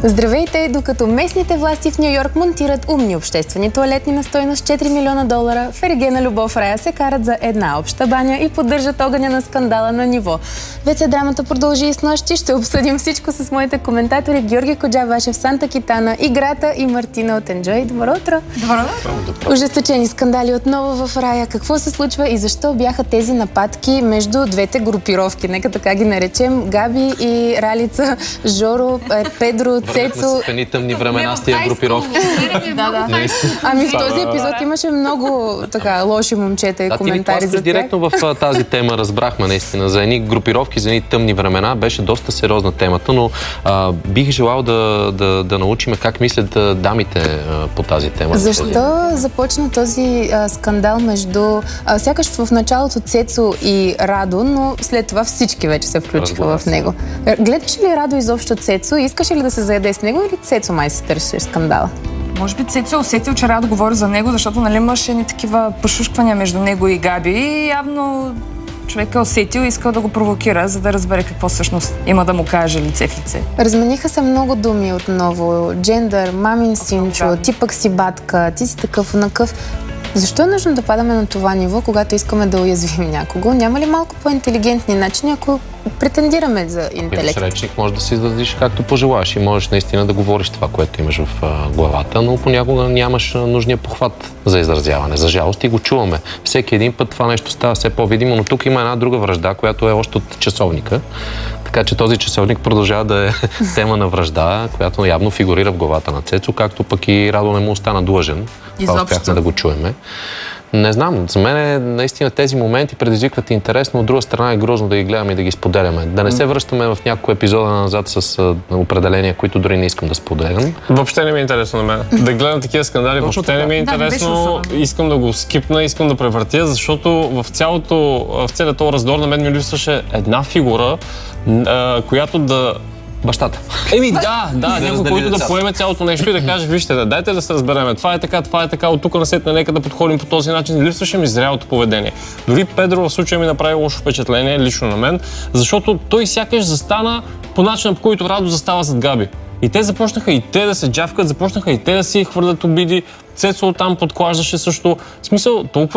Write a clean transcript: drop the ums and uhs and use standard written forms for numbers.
Здравейте! Докато местните власти в Ню Йорк монтират умни обществени тоалетни на стойност $4 милиона, в Еригена Любов Рая се карат за една обща баня и поддържат огъня на скандала на ниво. Вече драмата продължи и снощи. Ще обсъдим всичко с моите коментатори Георги Коджабашев, Санта Китана, Играта и Мартина от Enjoy. Добро утро! Добро утро! Ожесточени скандали отново в Рая. Какво се случва и защо бяха тези нападки между двете групировки? Нека така ги наречем. Габи и Ралица, Жоро, Педро, Цецо. Едни тъмни времена с тия групировки. Да. Ами в този епизод имаше много така лоши момчета и коментари за тях. Директно в тази тема разбрахме наистина за едни групировки, за едни тъмни времена. Беше доста сериозна темата, но бих желал да научим как мислят дамите по тази тема. Защо започна този скандал между сякаш в началото Цецо и Радо, но след това всички вече се включиха в него. Гледаш ли Радо изобщо Цецо? Искаш ли да се заеде с него или Цецо май си търсиш скандала? Може би Цецо усетил, че Радо говори за него, защото имаше ни такива пошушквания между него и Габи и явно човек е усетил и искал да го провокира, за да разбере какво всъщност има да му каже лице в лице. Размениха се много думи отново. Джендър, мамин синчо, ти пък си батка, ти си такъв, онакъв. Защо е нужно да падаме на това ниво, когато искаме да уязвим някого? Няма ли малко по-интелигентни начини, ако претендираме за интелект? Имаш речник, може да си изразиш както пожелаш и можеш наистина да говориш това, което имаш в главата, но понякога нямаш нужния похват за изразяване. За жалост и го чуваме. Всеки един път това нещо става все по-видимо, но тук има една друга вражда, която е още от часовника. Така че този часовник продължава да е тема на вражда, която явно фигурира в главата на Цецо, както пък и Радо не му остана длъжен. Това успяхме да го чуеме. Не знам, за мен наистина тези моменти предизвикват интерес, но от друга страна е грозно да ги гледаме и да ги споделяме. Да не се връщаме в няколко епизода назад с определения, които дори не искам да споделям. Въобще не ми е интересно на мен. Да гледам такива скандали, въобще не ми е интересно. Искам да го скипна, искам да превъртя, защото в целият този раздор на мен ми липсваше една фигура, която да... Бащата. Някой, който да поеме цялото нещо и да каже, вижте, дайте да се разбереме. Това е така, от тук насетне нека да подходим по този начин. Липсваше ми зрялото поведение. Дори Педро в случая ми направи лошо впечатление, лично на мен, защото той сякаш застана по начина, по който Радо застава зад Габи. И те започнаха и те да се джавкат, започнаха и те да си хвърлят обиди. Цецо там подклаждаше също. В смисъл, толкова